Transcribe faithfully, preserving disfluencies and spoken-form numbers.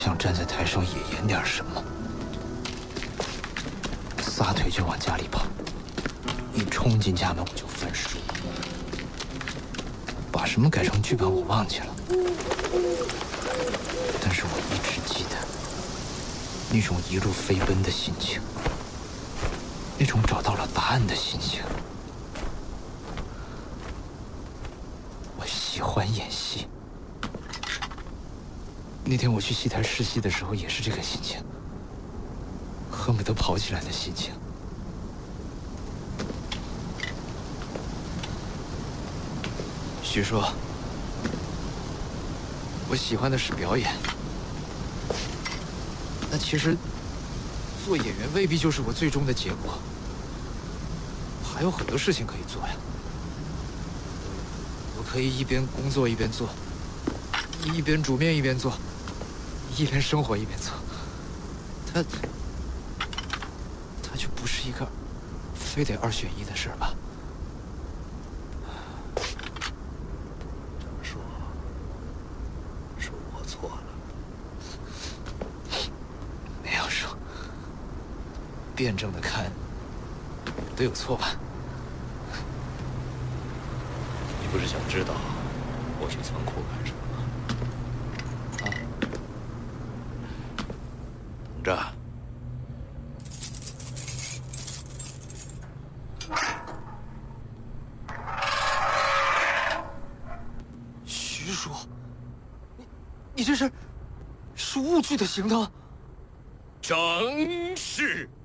想站在台上也演点什么，撒腿就往家里跑，一冲进家门我就翻书，把什么改成剧本我忘记了，但是我一直记得那种一路飞奔的心情，那种找到了答案的心情。我喜欢演戏。那天我去戏台试戏的时候也是这个心情，恨不得跑起来的心情。徐叔，我喜欢的是表演，那其实做演员未必就是我最终的结果，还有很多事情可以做呀。我可以一边工作一边做，一边煮面一边做，一边生活一边做。它，它就不是一个非得二选一的事儿吧？ 这么说，是我错了。 没有说，辩证的看，都有错吧？ 你不是想知道我去仓库干什么吗？ 啊， 等着。 徐叔，你你这是是误剧的行当。 正是。